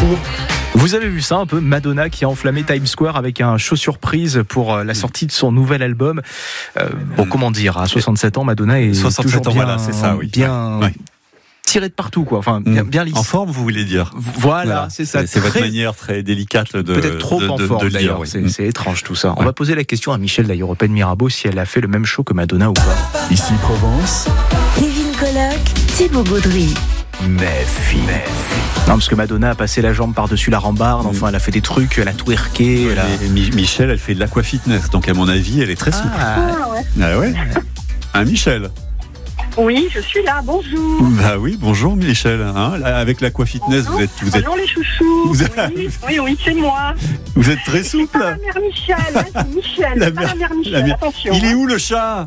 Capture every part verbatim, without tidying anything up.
Vous avez vu ça un peu, Madonna qui a enflammé Times Square avec un show surprise pour la sortie de son nouvel album. Euh, bon, comment dire, à soixante-sept ans, Madonna est soixante-sept toujours ans, bien, voilà, c'est ça, oui. bien ouais. tiré de partout, quoi. Enfin, bien, bien lisse. En forme, vous voulez dire. Voilà, voilà. c'est ça. C'est, c'est votre manière très délicate de peut-être trop de, en de, forme, de le d'ailleurs. dire. Oui. C'est, c'est étrange tout ça. On ouais. va poser la question à Michel d'ailleurs au Pen Mirabeau si elle a fait le même show que Madonna ou pas. Ici Provence. Kevin Colloque, Thibaut Gaudry. Méfie. Non, parce que Madonna a passé la jambe par-dessus la rambarde, enfin, elle a fait des trucs, elle a twerké. Elle a... Mi- Michel, elle fait de l'aquafitness, donc à mon avis, elle est très souple. Ah, Ah ouais. Ah ouais Hein, Michel Oui, je suis là, bonjour. Bah oui, bonjour Michel. Hein, là, avec l'aquafitness, vous êtes, vous êtes, Bonjour les chouchous. vous Oui, êtes- oui, oui, c'est moi. vous êtes très C'est souple. pas la mère Michel, hein, c'est Michel. La c'est pas mère- la mère Michel, la mère- attention. Il est hein. où le chat?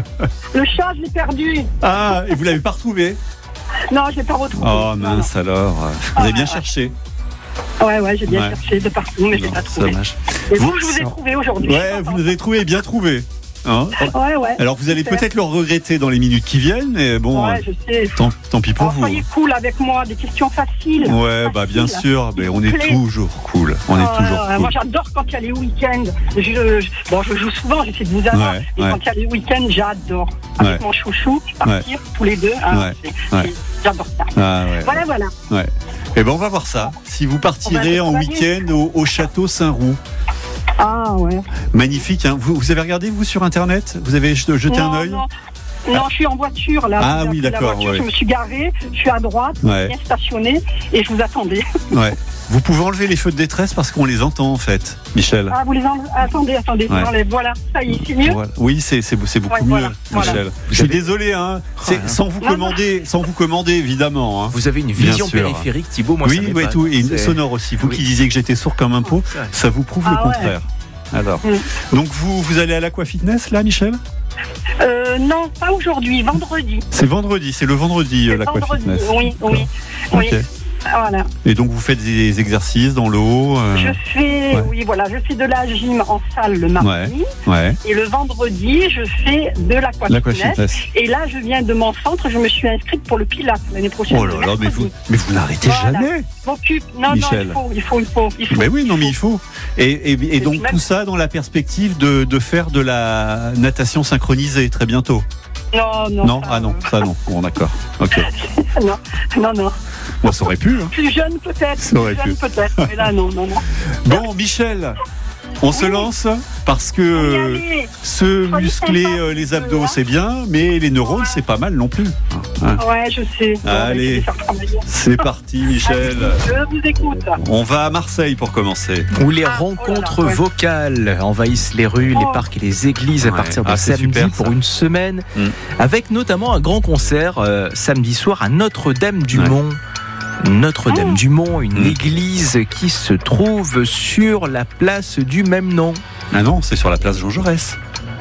Le chat, je l'ai perdu. Ah, et vous l'avez pas retrouvé? Non, je l'ai pas retrouvé. Oh Non, mince alors. Vous avez bien cherché. non. Ouais, ouais, j'ai bien Ouais. cherché de partout, mais je l'ai Non, pas c'est trouvé. dommage. Et vous, Vous- je vous ai trouvé aujourd'hui. Ouais, vous nous avez trouvé, bien trouvé. Hein Ouais, ouais. alors vous allez Super. peut-être le regretter dans les minutes qui viennent, mais bon, Ouais, je sais. tant, tant pis pour Oh, vous. soyez cool avec moi, des questions faciles. Ouais, bah bien Facile. sûr, mais S'il on vous est plaît. toujours cool. On est Ah, toujours ouais, cool. Moi, j'adore quand il y a les week-ends. Je, je- bon, je joue souvent, j'essaie de vous avoir. Ouais, mais ouais. quand il y a les week-ends, j'adore. Avec Ouais. mon chouchou, partir tous les deux. hein, Ouais, c'est- ouais. c'est- J'adore ça. Ah ouais. Voilà, voilà. Ouais. Eh ben on va voir ça. Si vous partirez On va en travailler. week-end au, au château Saint-Roux, Ah, ouais. magnifique. Hein. Vous, vous avez regardé vous sur internet? Vous avez jeté jeté non, un œil? non. Non, je suis en voiture là. Ah J'ai oui, pris la d'accord, voiture, ouais. Je me suis garée, je suis à droite, Ouais. bien stationnée, et je vous attendais. Ouais. Vous pouvez enlever les feux de détresse parce qu'on les entend en fait, Michel. Ah, vous les enlevez. Attendez, attendez, je Ouais. vous enlève. Voilà, ça y est, c'est mieux. Voilà. Oui, c'est, c'est, c'est beaucoup Ouais, mieux, voilà, voilà. Michel. Vous Je suis avez- désolé, hein. C'est, Ah, sans vous non, commander, sans vous commander évidemment. Hein. Vous avez une Bien vision sûr. périphérique, Thibaut. Moi, oui, ça ouais, m'épate. tout, et une C'est- sonore aussi. Vous Oui. qui disiez que j'étais sourd comme un pot, Ouais. ça vous prouve le Ah ouais. contraire. Alors, Mm. donc vous, vous allez à l'Aquafitness là, Michel? Euh, non, pas aujourd'hui, vendredi. C'est vendredi, c'est le vendredi euh, C'est vendredi, l'Aquafitness. oui, oui. Ok. oui. Voilà. Et donc vous faites des exercices dans l'eau. euh, Je fais, ouais. oui, voilà, je fais de la gym en salle le mardi. Ouais. Et le vendredi, je fais de l'aquafitness. L'Aquafitness. Et là, je viens de mon centre, je me suis inscrite pour le Pilates l'année prochaine. Oh là là, mais vous, mais vous n'arrêtez Voilà. jamais. Je m'occupe. Non, Michel. non, il faut, il faut, il faut. Il faut. Mais oui, non, mais il faut. Et, et, et donc même- tout ça dans la perspective de, de faire de la natation synchronisée très bientôt. Non, non. Non, ça, ah non, ça non. Bon, d'accord. Ok. Non, non, non. Bon, ça aurait pu. Hein. Plus jeune peut-être. Ça aurait Plus jeune pu. peut-être. Mais là, non, non, non. Bon, Michel, on se Oui. lance parce Faut y que aller. se Soyez muscler sympa, euh, les abdos hein. c'est bien, mais les neurones c'est pas mal non plus. Hein. Ouais, je sais. Bon, on va Allez. essayer de faire travailler. C'est parti, Michel. Je vous écoute. On va à Marseille pour commencer. Où les Ah, rencontres oh là là, ouais. vocales envahissent les rues, les Oh. parcs et les églises à Ouais. partir de Ah, c'est samedi super, ça. pour une semaine, Mm. avec notamment un grand concert euh, samedi soir à Notre-Dame-du-Mont. Notre-Dame-du-Mont, une Mm. église qui se trouve sur la place du même nom. Ah non, c'est sur la place Jean Jaurès.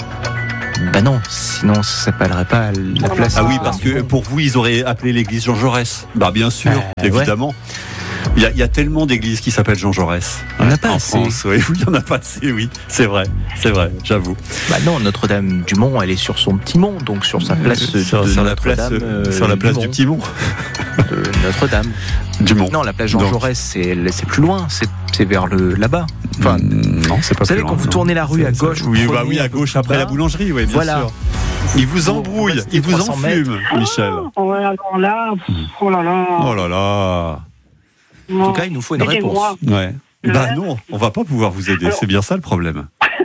Bah non, sinon ça s'appellerait pas la place. Ah oui, du- parce que pour vous, ils auraient appelé l'église Jean Jaurès. Bah bien sûr, Euh, évidemment. Il y, a, il y a tellement d'églises qui s'appellent Jean Jaurès. Il y en a Ouais, pas en assez. France. Oui, oui, il y en a pas assez, oui. C'est vrai, c'est vrai, j'avoue. Bah non, Notre-Dame-du-Mont, elle est sur son petit mont, donc sur sa place Euh, sur, de sur la place, Notre-Dame. euh, sur la place du Mont, Petit Mont. de Notre-Dame. Du Mont. Non, la place Jean Donc. Jaurès, c'est, c'est plus loin, c'est, c'est vers le là-bas. Enfin, Mm, non, c'est pas vous savez, plus quand loin, vous non. tournez la rue à C'est- gauche, vous oui, bah prenez oui, un à peu gauche plus après bas. la boulangerie, oui, bien Voilà. sûr. Il vous Vous embrouille, restez il vous trois cents enfume, Michel. Oh, ouais, alors là, pff, oh là là. Oh là là. En tout cas, il nous faut une Aidez-moi. réponse. Ouais. Le Bah reste. non, on va pas pouvoir vous aider, Alors- c'est bien ça le problème.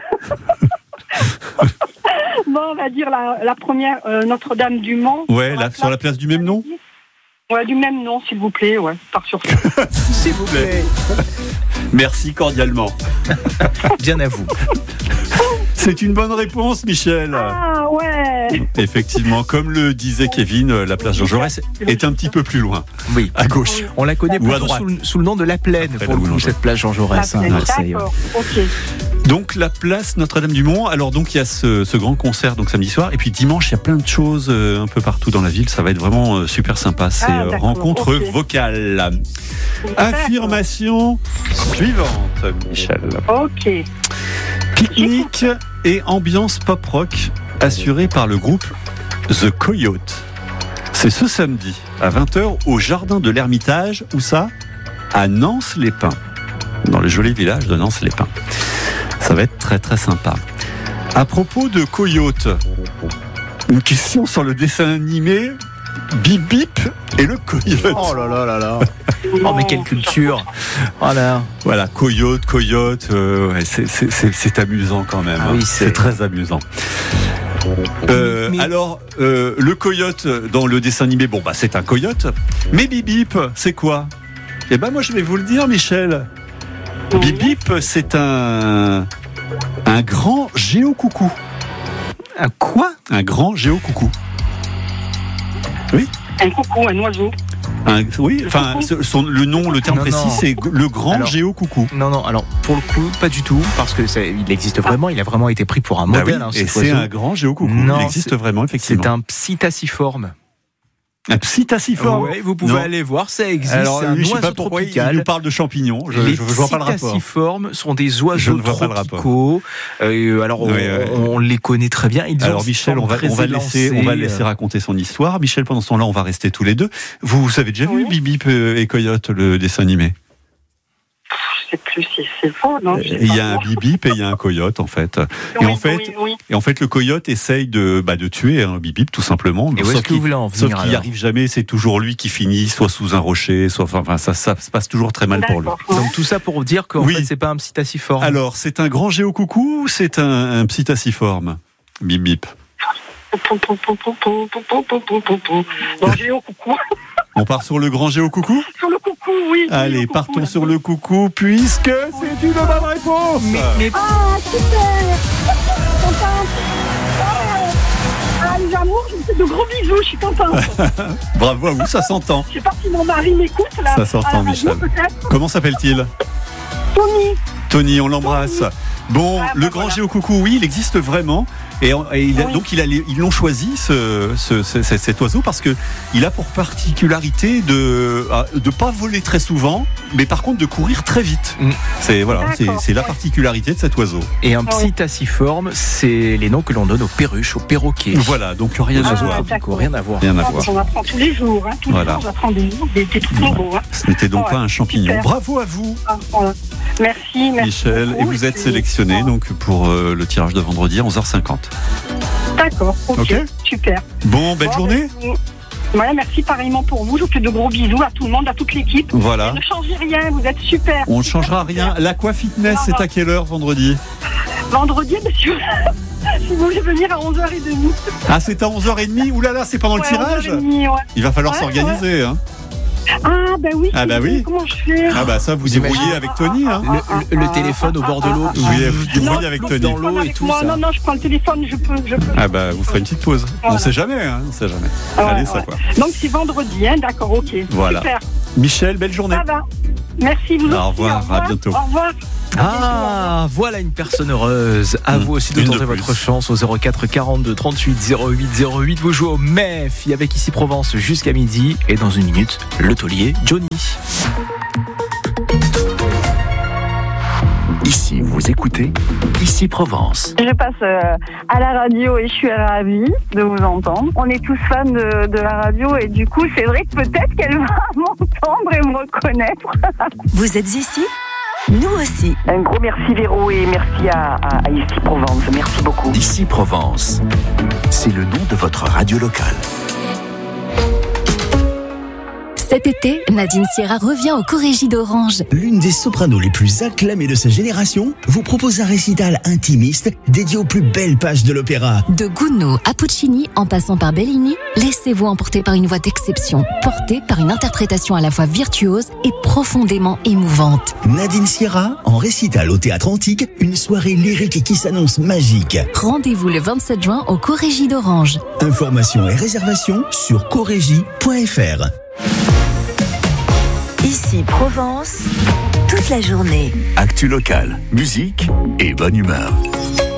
Bon, on va dire la, la première, euh, Notre-Dame-du-Mont. Ouais, là, sur la place du même nom. Ouais, du même nom, s'il vous plaît, ouais, par sur S'il vous plaît. Merci cordialement. Bien à vous. C'est une bonne réponse, Michel. Ah, ouais. Effectivement, comme le disait Kevin, euh, la place Jean Jaurès est un petit peu plus loin, Oui. à gauche. On la connaît Ou à plutôt droite. sous le, sous le nom de La Plaine, Après pour la le coup, boulangerie. cette place Jean Jaurès, hein, à Marseille. D'accord, ok. Donc la place Notre-Dame-du-Mont. Alors donc il y a ce, ce grand concert donc samedi soir et puis dimanche il y a plein de choses euh, un peu partout dans la ville. Ça va être vraiment euh, super sympa. C'est Ah, euh, d'accord, rencontre ok. vocale. Affirmation suivante, Michel. Ok. Pique-nique et ambiance pop-rock assurée par le groupe The Coyote. C'est ce samedi à vingt heures au Jardin de l'Ermitage. Où ça ? à Nance-les-Pins, dans le joli village de Nance-les-Pins. Ça va être très très sympa. À propos de coyote, une question sur le dessin animé Bip Bip et le coyote. Oh là là là là. Oh mais quelle culture. Voilà. Voilà, coyote, coyote, euh, ouais, c'est, c'est, c'est, c'est amusant quand même. Ah hein. oui, c'est... c'est très amusant. Euh, mais... Alors, euh, le coyote dans le dessin animé, bon bah c'est un coyote. Mais Bip Bip, c'est quoi? Eh ben moi je vais vous le dire, Michel. Bip Bip, c'est un un grand géocoucou. Un quoi? Un grand géocoucou. Oui. Un coucou, un oiseau. Un, oui, enfin, son, le nom, le terme non, précis, non. c'est le grand alors, géocoucou. Non, non, alors pour le coup, pas du tout, parce que c'est, il existe vraiment, il a vraiment été pris pour un bah modèle. Oui, hein, et c'est oiseau. un grand géocoucou. Non, il existe vraiment, effectivement. C'est un psittaciforme. Un psittaciforme. Oui, vous pouvez non. aller voir, ça existe. Alors, c'est un lui, je oiseau sais pas pourquoi tropical. Il nous parle de champignons. Je, Les je, je vois pas le rapport. Les psittaciformes sont des oiseaux tropicaux. Euh, alors, on, oui, oui. on les connaît très bien. Ils alors, Michel, on va, on va laisser, on va laisser raconter son histoire. Michel, pendant ce temps-là, on va rester tous les deux. Vous, vous avez déjà oui. vu Bip Bip et Coyote, le dessin animé? Je sais plus si c'est faux, non? Il y a un Bip Bip et il y a un coyote, en fait. Oui, et en fait, oui, oui. et en fait, le coyote essaye de, bah, de tuer un Bip Bip, tout simplement. Et où est-ce que vous voulez en venir? Sauf qu'il n'y arrive jamais. C'est toujours lui qui finit, soit sous un rocher, soit, enfin, ça, ça se passe toujours très mal pour lui. Donc tout ça pour dire qu'en oui. fait, c'est pas un psittaciforme. Alors, c'est un grand géocoucou ou c'est un, un psittaciforme? Bip Bip. Bon, géocoucou. On part sur le grand géocoucou? Sur le coucou, oui. Allez, coucou, partons là. sur le coucou, puisque c'est une bonne réponse. Mais, mais... Ah, super. Contente. Ah, les amours, je vous fais de gros bisous, je suis contente. Bravo à vous, ça s'entend. Je sais pas si mon mari m'écoute, là. Ça s'entend, Michel. Comment s'appelle-t-il? Tony. Tony, on l'embrasse. Tony. Bon, ah, le bah, grand voilà. géocoucou, oui, il existe vraiment. Et, et il a, oui. donc il a, ils l'ont choisi ce, ce, ce, cet oiseau parce que il a pour particularité de de pas voler très souvent, mais par contre de courir très vite. Mm. C'est voilà, c'est, c'est la particularité de cet oiseau. Et un psittaciforme, c'est les noms que l'on donne aux perruches, aux perroquets. Voilà, donc rien ah, à voir. Rien à voir. Rien à voir. On apprend tous les jours, hein. Tous voilà. les jours, on apprend des noms, des, des trucs nouveaux. Hein. Ce n'était donc oh, pas un champignon. Super. Bravo à vous. Ah, voilà. Merci, merci. Michel, beaucoup. et vous êtes sélectionné oh. donc pour euh, le tirage de vendredi à onze heures cinquante. D'accord, ok, okay. Super. Bon, belle bon, journée. Ouais, merci pareillement pour vous. Je vous fais de gros bisous à tout le monde, à toute l'équipe. Voilà. Et ne changez rien, vous êtes super. On ne changera rien. L'Aqua Fitness, c'est à quelle heure vendredi? Vendredi, monsieur. Si vous voulez venir à onze heures trente. Ah, c'est à onze heures trente? Ouh là là, c'est pendant ouais, le tirage onze heures trente, ouais. Il va falloir ouais, s'organiser, ouais. hein. Ah bah oui, ah bah oui. Comment je fais? Ah bah ça, vous débrouillez avec Tony, hein. Le, le, le téléphone au bord de l'eau. Oui, vous débrouillez avec Tony. Dans l'eau et tout moi, ça. Non, non, je prends le téléphone, je peux, je peux. Ah bah vous ferez une petite pause. Voilà. On sait jamais, hein. On sait jamais. Ouais, Allez, ouais. ça quoi. Donc c'est vendredi, hein. D'accord, ok. Voilà. Super. Michel, belle journée. Ça va. Merci vous. Au revoir, au revoir, à bientôt. Au revoir. Ah, voilà une personne heureuse. À mmh, vous aussi de tenter de votre chance au zéro quatre quarante-deux trente-huit zéro huit zéro huit. Vous jouez au M E F avec Ici Provence jusqu'à midi. Et dans une minute, le taulier Johnny. Ici, vous écoutez Ici Provence. Je passe euh, à la radio et je suis ravie de vous entendre. On est tous fans de, de la radio et du coup, c'est vrai que peut-être qu'elle va m'entendre et me reconnaître. Vous êtes ici ? Nous aussi. Un gros merci Véro et merci à, à, à Ici Provence. Merci beaucoup. Ici Provence, c'est le nom de votre radio locale. Cet été, Nadine Sierra revient au Corégie d'Orange. L'une des sopranos les plus acclamées de sa génération vous propose un récital intimiste dédié aux plus belles pages de l'opéra. De Gounod à Puccini, en passant par Bellini, laissez-vous emporter par une voix d'exception, portée par une interprétation à la fois virtuose et profondément émouvante. Nadine Sierra, en récital au Théâtre Antique, une soirée lyrique qui s'annonce magique. Rendez-vous le vingt-sept juin au Corégie d'Orange. Informations et réservations sur corégie point f r. Ici Provence, toute la journée. Actu locale, musique et bonne humeur.